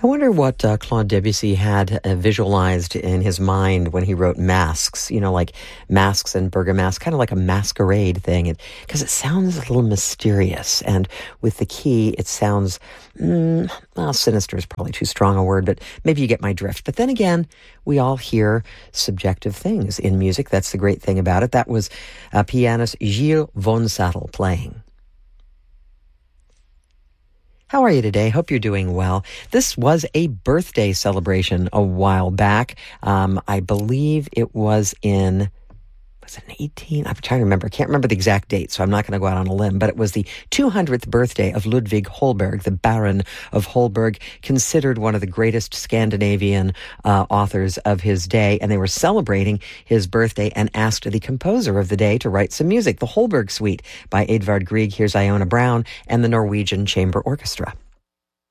I wonder what Claude Debussy had visualized in his mind when he wrote Masks, like Masks and Bergamasque, kind of like a masquerade thing, because it sounds a little mysterious. And with the key, it sounds, sinister is probably too strong a word, but maybe you get my drift. But then again, we all hear subjective things in music. That's the great thing about it. That was pianist Gilles von Sattel playing. How are you today? Hope you're doing well. This was a birthday celebration a while back. I believe it was in 18? I'm trying to remember. I can't remember the exact date, so I'm not going to go out on a limb. But it was the 200th birthday of Ludwig Holberg, the Baron of Holberg, considered one of the greatest Scandinavian authors of his day. And they were celebrating his birthday and asked the composer of the day to write some music. The Holberg Suite by Edvard Grieg. Here's Iona Brown and the Norwegian Chamber Orchestra.